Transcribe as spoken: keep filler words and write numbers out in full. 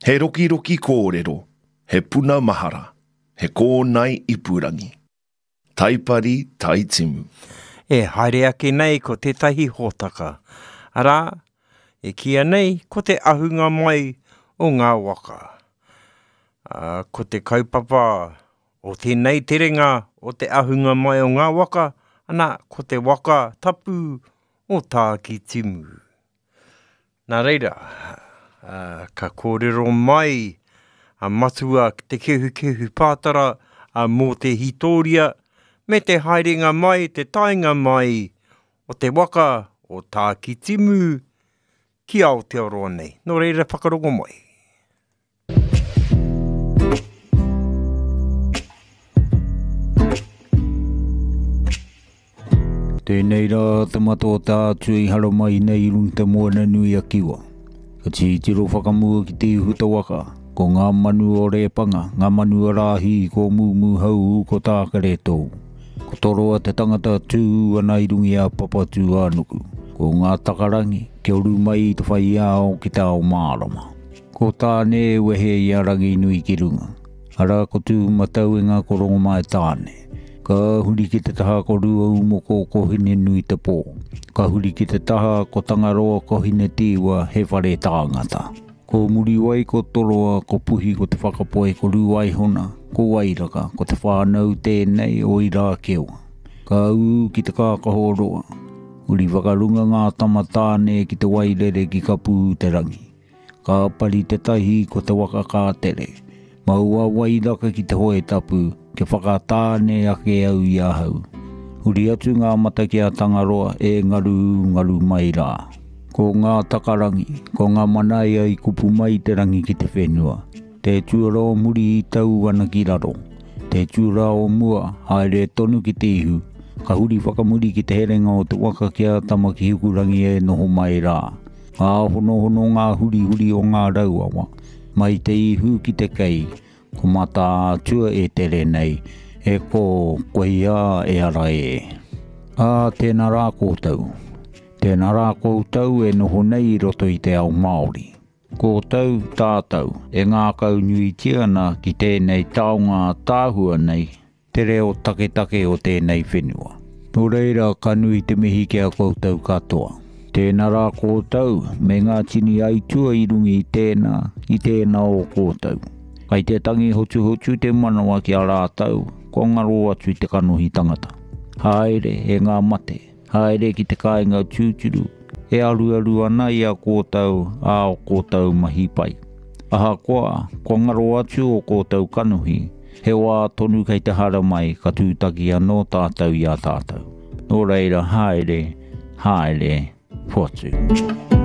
He roki roki kōrero, he puna mahara, he kōnai ipurangi. Taipari taitimu. E haere ake nei ko tētahi hōtaka. Arā, e kia nei ko te ahunga mai o ngā waka. Uh, ko te kaupapa o tēnei terenga o te ahunga mai o ngā waka, ana ko te waka tapu o tā ki timu. Nā reira, uh, ka kōrero mai a matua te kehu kehu pātara a mō te hitoria, me te haerenga mai, te tainga mai o te waka o tā ki timu ki Aotearoa nei. Nō reira whakarongo mai. Tēnei rā te mato tā tui haro mai nei rung te moana nui a kiwa. Ka ti tiro whakamua ki te huta waka, ko ngā manu o repanga, ngā manu o rahi ko mūmu hau ko tā kare tō. Ko toroa te tangata tū ana i rungi a papa tū ānuku. Ko ngā takarangi, ke oru mai te whai ao ki tā o mārama. Ko tāne wehe i a rangi nui ki runga. Ara ko tū matau e ngā korongo mai tāne. Ka huri ki te taha ko rua umoko ko hine nui te pō. Ka huri ki te taha ko tangaroa ko hine tīwa he whare tāngata. Ko muri wai ko toroa ko puhi ko te whakapoe ko ruai hona, ko wairaka ko te whānau tēnei o i rā kewa. Ka u ki te kākahoroa. Uri wakarunga ngā tama tāne ki te wairere ki ka pū te rangi. Ka pari te tahi ko te waka kātere. Maua wairaka ki te hoe tapu, ke whakatāne ake au i ahau. Uri atu ngā mata ki a Tangaroa e ngaru ngaru mai rā. Ko ngā takarangi, ko ngā manai ai kupu mai te rangi ki te whenua. Te tuara o muri i tau ana ki raro. Te tuara o mua, haere tonu ki te ihu. Ka huri whakamuri ki te herenga o te waka ki a tama ki hukurangi e noho mai rā. Ngā hono hono ngā huri huri o ngā rauawa. Mai te ihu ki te kei. Ko mata tua e tere nei, e ko koia e ara e. A tēnā rā kōtau. Tēnā rā kōtau e noho nei roto i te ao Māori. Kōtau tātau e ngā kau nui tiana ki tēnei taonga tāhua nei, tere o take take o tēnei whenua. Nō reira ka nui te mihi ki a kōtau katoa. Tēnā rā kōtau, me ngā tini ai tua i rungi i tēnā, i tēnā o kōtau. Kai te tangi hotu hotu te manawa ki a rātau, ko ngaro atu i te kanohi tangata. Haere e ngā mate, haere ki te kāinga tūturu, e aru aru ana i a kōtau, a o kōtau mahi pai. Aha koa, ko ngaro atu o kōtau kanohi, he wā tonu kei te hara mai ka tūtaki anō tātau i a tātau. Nō reira haere, haere, potu.